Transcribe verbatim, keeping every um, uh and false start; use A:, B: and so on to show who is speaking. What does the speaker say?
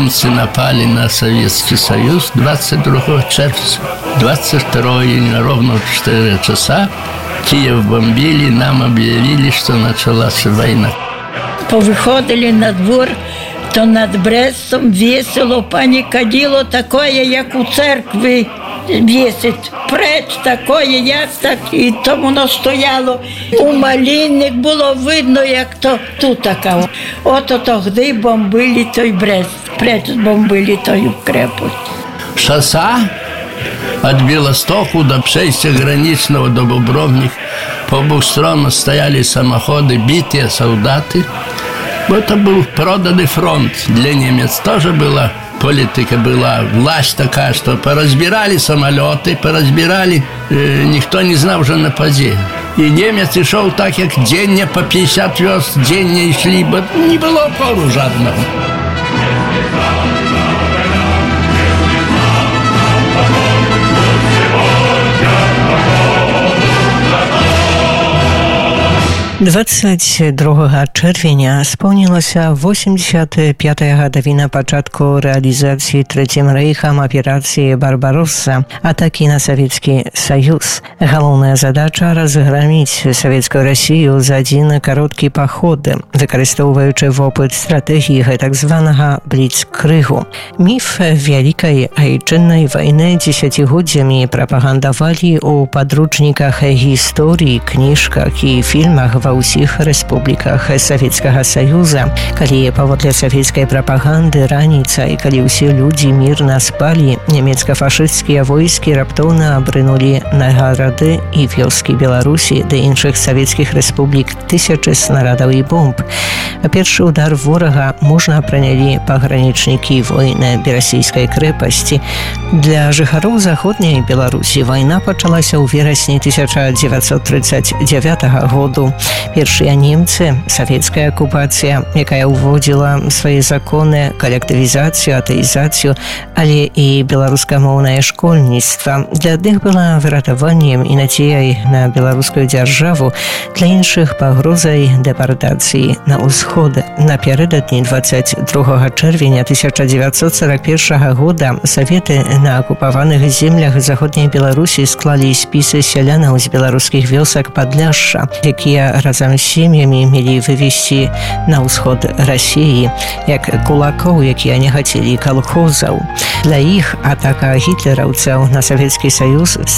A: немцы напали на Советский Союз двадцать другого червня. двадцать второго июня, ровно в четыре часа, Киев бомбили, нам объявили, что началась война.
B: Повиходили на двор, то над Брестом весело, панікаділо такое, як у церкві вісить. Преч такое, як так, і то воно стояло. У малинник було видно, як то тут така. Ото тоді бомбили той Брест, преч бомбили тою крепость.
A: Шосса от Белостоку до Пшейся граничного до Бобровник. По обеих сторонах стояли самоходы, битые солдаты. Это был проданный фронт для немец. Тоже была политика, была власть такая, что поразбирали самолеты, поразбирали, э, никто не знал уже напади. И немец и шел так, как день по пятьдесят верст, день не шли, не было опору жадного.
C: двадцять другого чэрвеня споўнілася восемьдесят пятая гадавіна пачатку рэалізацыі трэцім рэйхам аперацыі «Барбаросса», атакі на Савецкі Саюз. Галоўная задача – разграміць Савецкую Расію за адзін кароткі паход, выкарыстоўваючы вопыт стратэгіі гэтак званага бліцкрыгу. Міф вялікай айчыннай вайны дзесяцігоддзямі прапагандавалі ў падручніках гісторыі, кніжках і фільмах ва ўсіх рэспубліках Савецкага Саюза. Калі паводле савецкай прапаганды раніцай, калі ўсе людзі мірна спалі, нямецка-фашысцкія войскі раптоўна абрынулі на гарады і вёскі Беларусі ды іншых савецкіх рэспублік тысячы снарадаў і бомб. Першы удар ворага мужна прынялі пагранічнікі войны Берасійскай крэпасці. Для жыхароў заходняй Беларусі вайна пачалася ў верасні тысяча дзевяцьсот тридцать девятого году. Першыя немцы, савецкая акупацыя, якая ўводзіла свае законы, калектывізацыю, атэізацыю, але і беларускамоўнае школьніцтва. Для адных была выратаваннем і надзеяй на беларускую дзяржаву, для іншых пагрозай дэпартацыі на ўсход. Напярэдадні двадцать другого чэрвеня тысяча дзевяцьсот сорок первого года Саветы на акупаваных землях заходняй Беларусі склалі спісы сялянаў з беларускіх вёсак Падляшша, якія разам з сем'ямі мелі вывесці на ўсход Расіі, як кулакоў, якія не хацелі калхозаў. Для іх атака гітлераўцаў на Савецкі Саюз